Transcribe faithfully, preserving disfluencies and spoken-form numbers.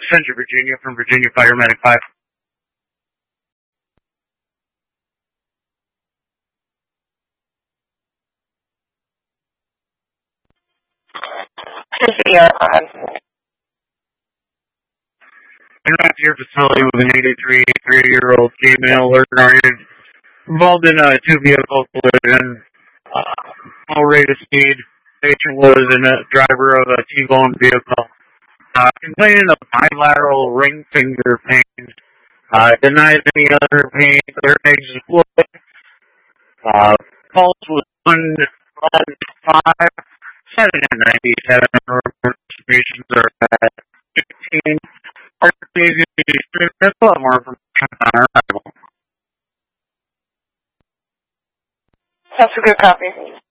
Central Virginia from Virginia Fire Medic five. Interact your facility with an eighty-three year old female learner involved in a two-vehicle collision. Uh, all rate of speed. Patient was in a driver of a T-bone vehicle. Uh, complaining of bilateral ring finger pain. Uh, denies any other pain. Their pain is fluid. Uh, pulse was one five. Seven and ninety-seven. Patients are at fifteen. That's a lot more from on arrival. That's a good copy.